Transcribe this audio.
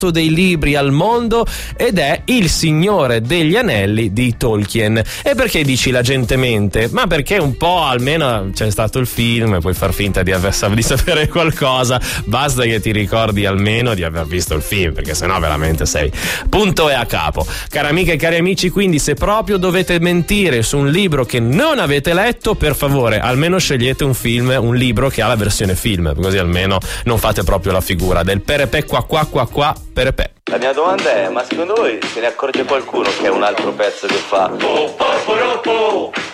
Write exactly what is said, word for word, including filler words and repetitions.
dei libri al mondo ed è Il Signore degli Anelli di Tolkien. E perché dici la gente mente? Ma perché un po' almeno c'è stato il film e puoi far finta di, aver, di sapere qualcosa, basta che ti ricordi almeno di aver visto il film, perché sennò veramente sei punto e a capo. Cari amiche e cari amici, quindi se proprio dovete mentire su un libro che non avete letto, per favore almeno scegliete un film, un libro che ha la versione film, così almeno non fate proprio la figura del perepè qua qua qua qua perepè. La mia domanda è, ma secondo voi se ne accorge qualcuno che è un altro pezzo che fa? Oh, oh, oh, oh, oh.